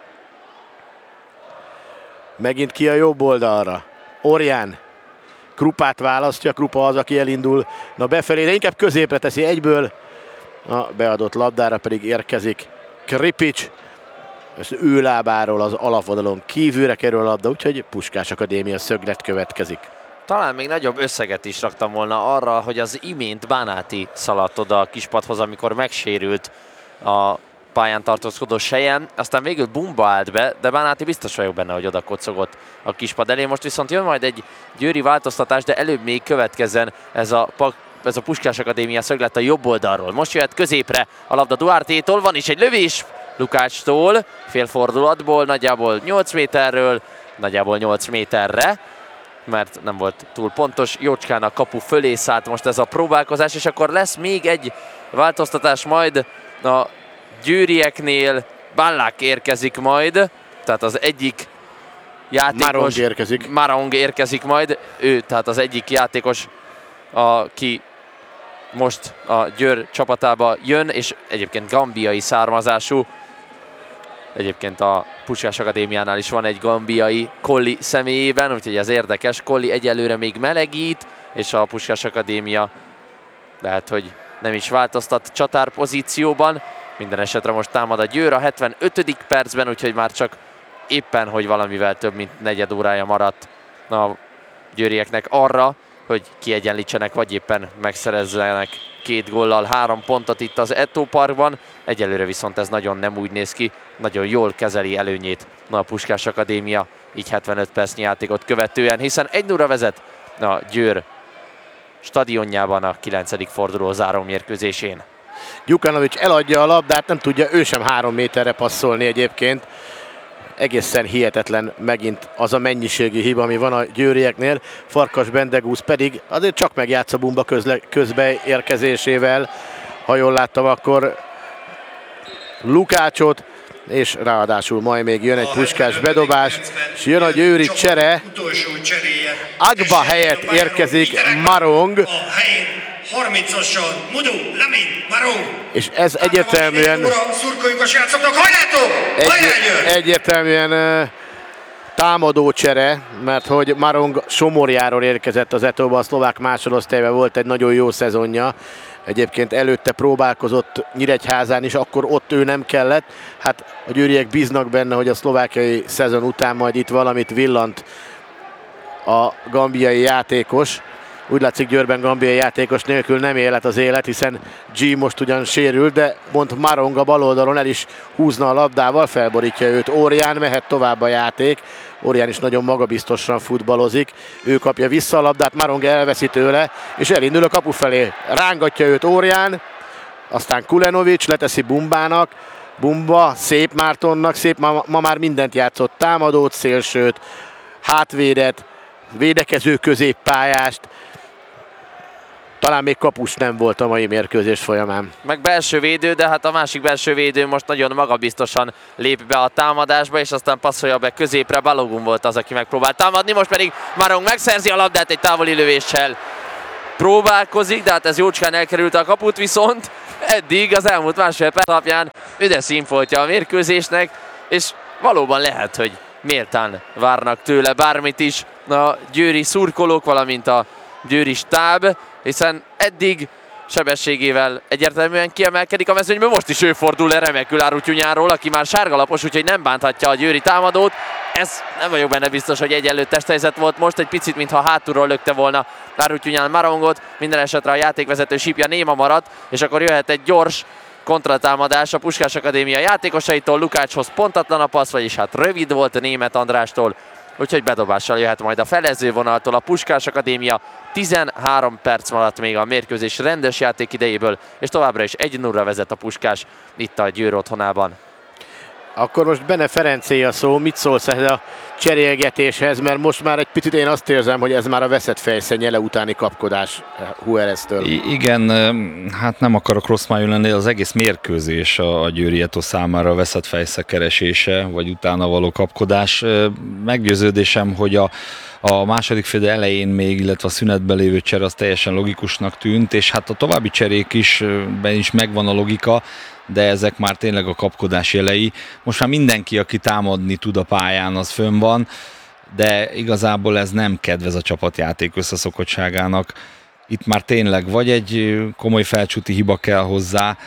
Speaker 5: Megint ki a jobb oldalra. Orján. Krupát választja, Krupa az, aki elindul na befelé, de inkább középre teszi egyből A beadott labdára pedig érkezik Kripics. Az ő lábáról az alapvonalon kívülre kerül a labda, úgyhogy Puskás Akadémia szöglet következik.
Speaker 6: Talán még nagyobb összeget is raktam volna arra, hogy az imént Bánáti szaladt oda a kispadhoz, amikor megsérült a pályán tartózkodó Sejen, aztán végül Bumba állt be, de Bánáti biztos vagyok benne, hogy oda kocogott a kispad elé. Most viszont jön majd egy győri változtatás, de előbb még következzen ez a, ez a Puskás Akadémia szöglet a jobb oldalról. Most jöhet középre a labda Duartétól, van is egy lövés Lukácstól, félfordulatból, nagyjából nyolc méterről, nagyjából nyolc méterre, mert nem volt túl pontos. Jócskának kapu fölé szállt most ez a próbálkozás, és akkor lesz még egy változtatás majd a győrieknél. Ballák érkezik majd, tehát az egyik játékos...
Speaker 5: Marong érkezik.
Speaker 6: Marong érkezik majd, ő tehát az egyik játékos, aki most a Győr csapatába jön, és egyébként gambiai származású. Egyébként a Puskás Akadémiánál is van egy gambiai Colli személyében, úgyhogy ez érdekes. Colli egyelőre még melegít, és a Puskás Akadémia lehet, hogy nem is változtat csatár pozícióban. Minden esetre most támad a Győr a hetvenötödik percben, úgyhogy már csak éppen, hogy valamivel több mint negyed órája maradt a győrieknek arra, hogy kiegyenlítsenek, vagy éppen megszerezzenek két góllal három pontot itt az Eto Parkban. Egyelőre viszont ez nagyon nem úgy néz ki, nagyon jól kezeli előnyét a Puskás Akadémia, így hetvenöt percnyi játékot követően, hiszen egy nulla vezet a Győr stadionjában a kilencedik forduló záró mérkőzésén.
Speaker 5: Gyukanovics eladja a labdát, nem tudja ő sem három méterre passzolni egyébként. Egészen hihetetlen megint az a mennyiségi hiba, ami van a győrieknél. Farkas Bendegúz pedig azért csak megjátsza Bumba közle, közbeérkezésével. Ha jól láttam, akkor Lukácsot, és ráadásul majd még jön egy Puskás bedobás, és jön a győri csere. Agba helyett érkezik Marong.
Speaker 8: harmincosan Mudu, Lamin, Marong.
Speaker 5: És ez egyértelműen
Speaker 8: szurkoljuk a srácoknak, hajlátok!
Speaker 5: egy, egyértelműen uh, támadó csere, mert hogy Marong Somorjáról érkezett az Etóba, a szlovák másodosztályban volt egy nagyon jó szezonja. Egyébként előtte próbálkozott Nyíregyházán is, akkor ott ő nem kellett. Hát a győriek bíznak benne, hogy a szlovákiai szezon után majd itt valamit villant a gambiai játékos. Úgy látszik, Győrben gambiai játékos nélkül nem élet az élet, hiszen G most ugyan sérült, de mond Marong a bal oldalon el is húzna a labdával, felborítja őt Órián, mehet tovább a játék. Órián is nagyon magabiztosan futballozik, ő kapja vissza a labdát, Marong elveszi tőle, és elindul a kapu felé. Rángatja őt Órián, aztán Kulenovics leteszi Bumbának, Bumba Szép Mártonnak, Szép ma, ma már mindent játszott, támadót, szélsőt, hátvédet, védekező középpályást. Talán még kapus nem volt a mai mérkőzés folyamán.
Speaker 6: Meg belső védő, de hát a másik belső védő most nagyon magabiztosan lép be a támadásba, és aztán passzolja be középre. Balogun volt az, aki megpróbált támadni, most pedig Marong megszerzi a labdát egy távoli lövéssel. Próbálkozik, de hát ez jócskán elkerült a kaput, viszont eddig az elmúlt másfél perc alapján üde színfoltja a mérkőzésnek, és valóban lehet, hogy méltán várnak tőle bármit is a győri szurkolók, valamint a győri stáb, hiszen eddig sebességével egyértelműen kiemelkedik a mezőnyben, most is ő fordul le remekül Árutyunyáról, aki már sárgalapos, úgyhogy nem bánthatja a győri támadót. Ez nem vagyok benne biztos, hogy egyenlő testhelyzet volt most, egy picit mintha hátulról lökte volna Árutyunyán Marongot, minden esetre a játékvezető sípja néma maradt, és akkor jöhet egy gyors kontratámadás a Puskás Akadémia játékosaitól. Lukácshoz pontatlan a passz, vagyis hát rövid volt Németh Andrástól, úgyhogy bedobással jöhet majd a felező vonaltól a Puskás Akadémia. tizenhárom perc maradt még a mérkőzés rendes játék idejéből, és továbbra is egy nulla vezet a Puskás itt a Győr otthonában.
Speaker 5: Akkor most Bene Ferencé a szó, mit szólsz ehhez a cserélgetéshez, mert most már egy picit én azt érzem, hogy ez már a veszett fejsze nyele utáni kapkodás Juáreztől.
Speaker 7: I- igen, hát nem akarok rossz májú lenni, az egész mérkőzés a, a Győri Eto számára a veszett fejsze keresése, vagy utána való kapkodás. Meggyőződésem, hogy a A második fél elején még, illetve a szünetben lévő csere az teljesen logikusnak tűnt, és hát a további cserék is, ben is megvan a logika, de ezek már tényleg a kapkodás jelei. Most már mindenki, aki támadni tud a pályán, az fönn van, de igazából ez nem kedvez a csapatjáték összeszokottságának. itt már tényleg vagy egy komoly felcsúti hiba kell hozzá,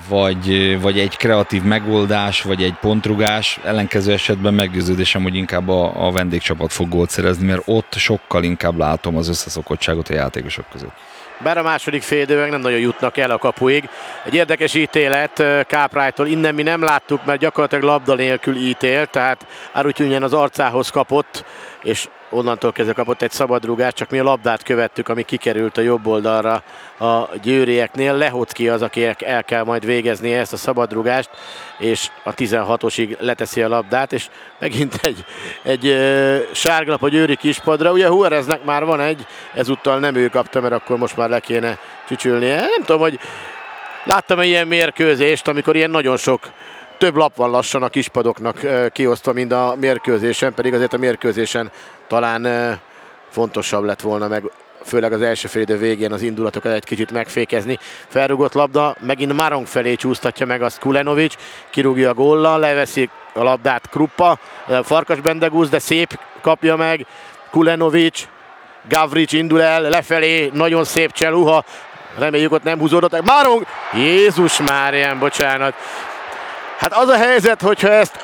Speaker 7: vagy, vagy egy kreatív megoldás, vagy egy pontrugás, ellenkező esetben meggyőződésem, hogy inkább a, a vendégcsapat fog gólt szerezni, mert ott sokkal inkább látom az összeszokottságot a játékosok között.
Speaker 5: Bár a második félidőben nem nagyon jutnak el a kapuig. Egy érdekes ítélet Káprájtól, innen mi nem láttuk, mert gyakorlatilag labda nélkül ítélt, tehát Arutyunyan az arcához kapott, és onnantól kezdve kapott egy szabadrúgást, csak mi a labdát követtük, ami kikerült a jobb oldalra a győrieknél. Lehocki az, aki el kell majd végezni ezt a szabadrúgást, és a tizenhatosig leteszi a labdát, és megint egy, egy ö, sárgalap a győri kispadra. Ugye Juáreznek már van egy, ezúttal nem ő kapta, mert akkor most már le kéne csücsülnie. Nem tudom, hogy láttam ilyen mérkőzést, amikor ilyen nagyon sok több lap van lassan a kispadoknak kiosztva, mint a mérkőzésen, pedig azért a mérkőzésen talán fontosabb lett volna meg, főleg az első félidő végén az indulatokat egy kicsit megfékezni. Felrugott labda, megint Marong felé csúsztatja meg azt Kulenovic, kirúgja a góllal, leveszi a labdát Kruppa, Farkas Bendegúz, de szép kapja meg Kulenovic, Gavric indul el, lefelé, nagyon szép cseluha, reméljük ott nem húzódott. Marong, Jézus Márián, bocsánat. Hát az a helyzet, hogyha ezt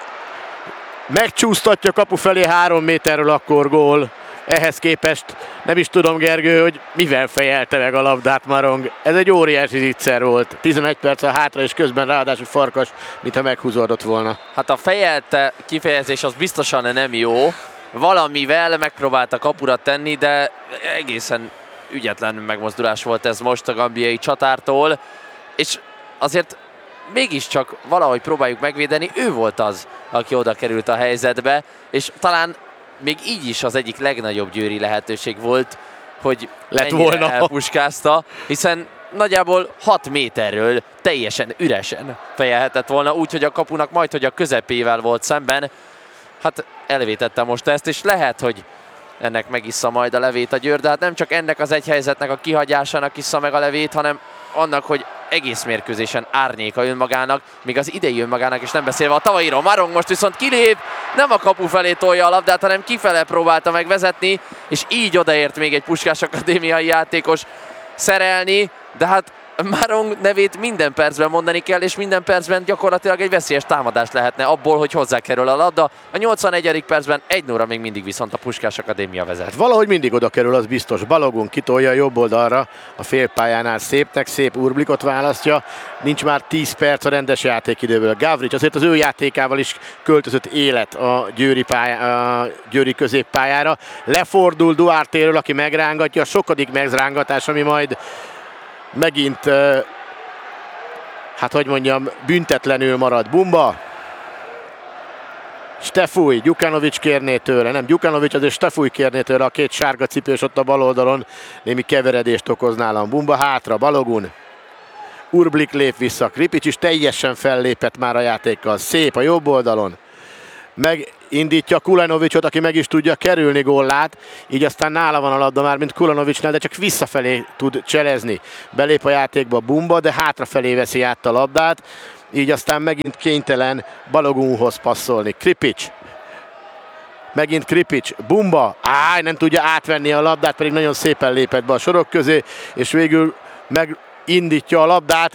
Speaker 5: megcsúsztatja kapu felé három méterről, akkor gól. Ehhez képest nem is tudom, Gergő, hogy mivel fejelte meg a labdát Marong. Ez egy óriási zicser volt. tizenegy perc a hátra, és közben ráadásul Farkas, mintha meghúzódott volna.
Speaker 6: Hát a fejelte kifejezés az biztosan nem jó. Valamivel megpróbálta kapura tenni, de egészen ügyetlen megmozdulás volt ez most a gambiai csatártól. És azért mégiscsak valahogy próbáljuk megvédeni, ő volt az, aki oda került a helyzetbe, és talán még így is az egyik legnagyobb győri lehetőség volt, hogy
Speaker 5: lett
Speaker 6: ennyire
Speaker 5: volna
Speaker 6: elpuskázta, hiszen nagyjából hat méterről teljesen üresen fejelhetett volna, úgyhogy a kapunak majd, hogy a közepével volt szemben. Hát elvétette most ezt, és lehet, hogy ennek megissza majd a levét a Győr, de hát nem csak ennek az egy helyzetnek a kihagyásának issza meg a levét, hanem annak, hogy egész mérkőzésen árnyéka önmagának, még az idei önmagának is nem beszélve a tavalyiról. Marong most viszont kilép, nem a kapu felé tolja a labdát, hanem kifele próbálta megvezetni, és így odaért még egy Puskás akadémiai játékos szerelni, de hát Marong nevét minden percben mondani kell, és minden percben gyakorlatilag egy veszélyes támadás lehetne abból, hogy hozzákerül a labda. A nyolcvanegyedik percben egy nulla még mindig viszont a Puskás Akadémia vezet.
Speaker 5: Hát valahogy mindig oda kerül, az biztos. Balogun kitolja a jobb oldalra, a félpályánál szépnek, szép Urblikot választja. Nincs már tíz perc a rendes játékidőből. Gavric azért az ő játékával is költözött élet a győri, pályá, a győri középpályára. Lefordul Duartéről, aki megrángatja, a sokadik megrángatás, ami majd megint, hát hogy mondjam, büntetlenül marad. Bumba. Stefúj, Gyukanovics kérné tőle, nem Gyukanovics, azért Stefúj kérné tőle, a két sárga cipős ott a bal oldalon, némi keveredést okoz nálam. Bumba hátra, Balogun. Urblik lép vissza, Kripic is teljesen fellépett már a játékkal. Szép a jobb oldalon. Megindítja Kulenovicot, aki meg is tudja kerülni góllát, így aztán nála van a labda már, mint Kulenovicnál, de csak visszafelé tud cselezni. Belép a játékba Bumba, de hátrafelé veszi át a labdát, így aztán megint kénytelen Balogunhoz passzolni. Kripic. Megint Kripic. Bumba. Áj, nem tudja átvenni a labdát, pedig nagyon szépen lépett be a sorok közé, és végül megindítja a labdát.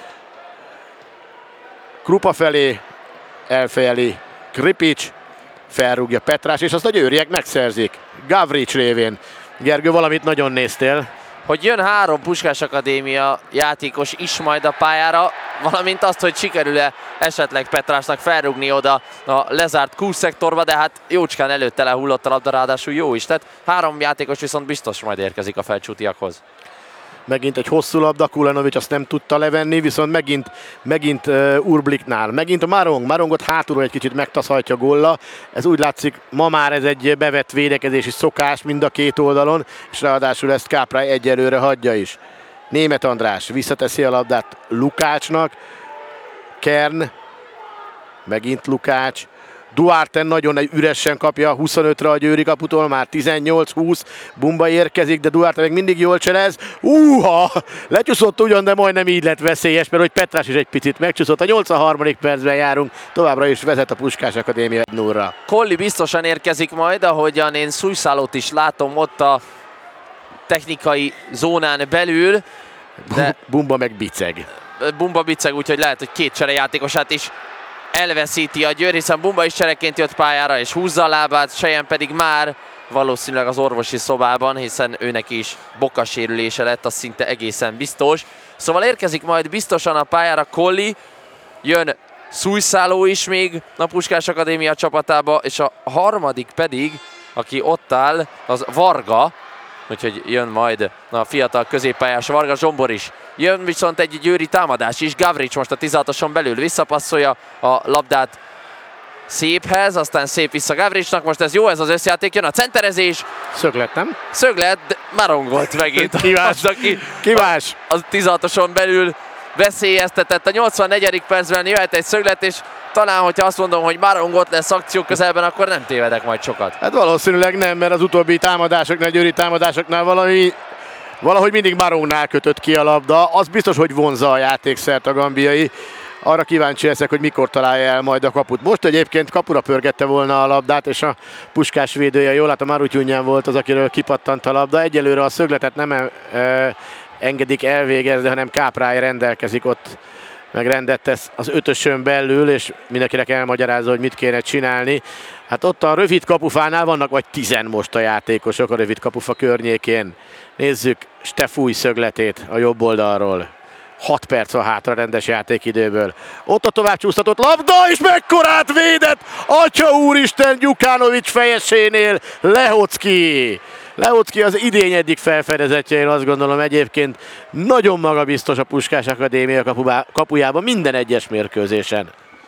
Speaker 5: Krupa felé elfejeli Kripic, felrúgja Petrás, és azt a győriek megszerzik. Gavric révén. Gergő, valamit nagyon néztél.
Speaker 6: Hogy jön három Puskás Akadémia játékos is majd a pályára, valamint azt, hogy sikerül-e esetleg Petrásnak felrúgni oda a lezárt kúszektorba, de hát jócskán előtte lehullott a labda, ráadásul jó is. Tehát három játékos viszont biztos majd érkezik a felcsútiakhoz.
Speaker 5: Megint egy hosszú labda, Kulenovic azt nem tudta levenni, viszont megint, megint uh, Urbliknál. Megint a Marong, Marongot hátulról egy kicsit megtaszhatja gólla. Ez úgy látszik, ma már ez egy bevett védekezési szokás mind a két oldalon, és ráadásul ezt Káprály egyelőre hagyja is. Németh András visszateszi a labdát Lukácsnak. Kern, megint Lukács. Duarte nagyon üresen kapja huszonötre a győri kaputól, már tizennyolc húsz, Bumba érkezik, de Duarte még mindig jól cselez. Úha! Lecsúszott ugyan, de majdnem így lett veszélyes, mert hogy Petrás is egy picit megcsúszott. A nyolcvanharmadik percben járunk, továbbra is vezet a Puskás Akadémia egy nullra.
Speaker 6: Colli biztosan érkezik majd, ahogyan én Szújszálót is látom ott a technikai zónán belül, de
Speaker 5: Bumba meg biceg.
Speaker 6: Bumba biceg, úgyhogy lehet, hogy két cserejátékosát is elveszíti a Győr, hiszen Bumba is csereként jött pályára, és húzza a lábát, Sejen pedig már valószínűleg az orvosi szobában, hiszen őnek is bokasérülése lett, az szinte egészen biztos. Szóval érkezik majd biztosan a pályára Colli, jön Szújszáló is még a Puskás Akadémia csapatába, és a harmadik pedig, aki ott áll, az Varga, úgyhogy jön majd a fiatal középpályás Varga Zsombor is. Jön viszont egy győri támadás is, Gavrics most a tizenhatoson belül visszapasszolja a labdát Széphez, aztán Szép vissza Gavricsnak, most ez jó, ez az összjáték, jön a centerezés.
Speaker 5: Szöglet, nem?
Speaker 6: Szöglet, de marongolt megint.
Speaker 5: Kivás,
Speaker 6: az, aki
Speaker 5: kivás.
Speaker 6: A, a tizenhatoson belül veszélyeztetett, a nyolcvannegyedik percben jöhet egy szöglet, és talán, hogyha azt mondom, hogy marongott lesz akció közelben, akkor nem tévedek majd sokat.
Speaker 5: Hát valószínűleg nem, mert az utóbbi támadásoknál, győri támadásoknál valami, valahogy mindig Marongnál kötött ki a labda. Az biztos, hogy vonzza a játékszert a gambiai. Arra kíváncsi leszek, hogy mikor találja el majd a kaput. Most egyébként kapura pörgette volna a labdát, és a Puskás védője, jól látom, Marutyunyan volt az, akiről kipattant a labda. Egyelőre a szögletet nem e, e, engedik elvégezni, hanem Káprály rendelkezik ott, meg rendet tesz az ötösön belül, és mindenkinek elmagyarázza, hogy mit kéne csinálni. Hát ott a rövid kapufánál vannak vagy tizen most a játékosok a rövid kapufa környékén. Nézzük Stefúj szögletét a jobb oldalról. hat perc a hátra rendes játékidőből. Ott a tovább csúsztatott labda, és mekkorát védett! Atya úristen, Gyukánovics fejesénél Lehocki! Lehocki az idény eddig felfedezetje, én azt gondolom, egyébként nagyon magabiztos a Puskás Akadémia kapujában minden egyes mérkőzésen.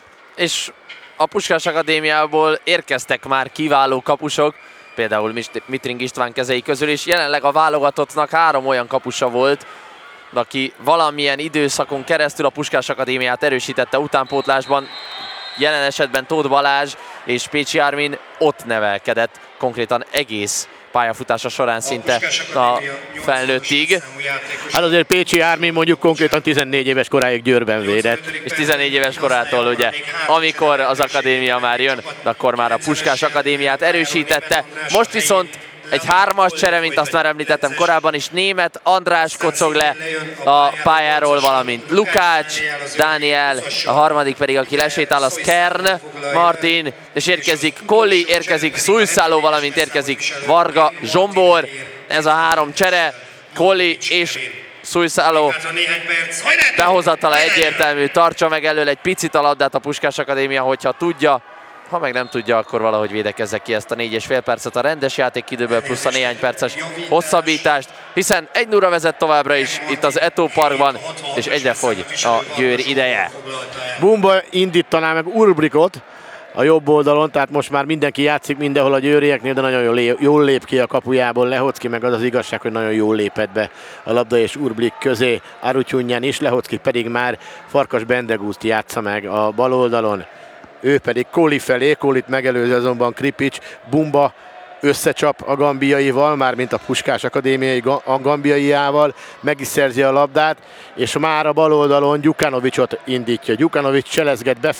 Speaker 6: És a Puskás Akadémiából érkeztek már kiváló kapusok, például Mitring István kezei közül is. Jelenleg a válogatottnak három olyan kapusa volt, aki valamilyen időszakon keresztül a Puskás Akadémiát erősítette utánpótlásban. Jelen esetben Tóth Balázs és Pécsi Ármin ott nevelkedett, konkrétan egész pályafutása során szinte a felnőttig.
Speaker 5: Hát azért Pécsi Ármin mondjuk konkrétan tizennégy éves koráig Győrben védett.
Speaker 6: És tizennégy éves korától ugye, amikor az akadémia már jön, akkor már a Puskás Akadémiát erősítette. Most viszont egy hármas csere, mint azt már említettem korábban is, Német András kocog le a pályáról, valamint Lukács, Dániel, a harmadik pedig, aki lesétál, az Kern Martin, és érkezik Colli, érkezik Szújszáló, valamint érkezik Varga Zsombor. Ez a három csere, Colli és Szújszáló behozatala egyértelmű, tartsa meg elől egy picit a labdát a Puskás Akadémia, hogyha tudja. Ha meg nem tudja, akkor valahogy védekezze ki ezt a négy és fél percet a rendes játékidőből, plusz a néhány perces hosszabbítást, hiszen egy nulla vezet továbbra is itt az Eto Parkban, és egyre fogy a Győr ideje.
Speaker 5: Bumba indítaná meg Urbrikot a jobb oldalon, tehát most már mindenki játszik mindenhol a győrieknél, de nagyon jól lép, jól lép ki a kapujából Lehocki, meg az az igazság, hogy nagyon jól lépett be a labda és Urbrik közé. Arutyunyan is, Lehocki pedig már Farkas Bendegúzt játsza meg a bal oldalon. Ő pedig Colli felé, Collit megelőzi azonban Kripics, Bumba összecsap a gambiaival, mármint a Puskás Akadémiai a gambiaiával, meg is szerzi a labdát, és már a bal oldalon Gyukanovicsot indítja. Gyukanovics cselezget befelé.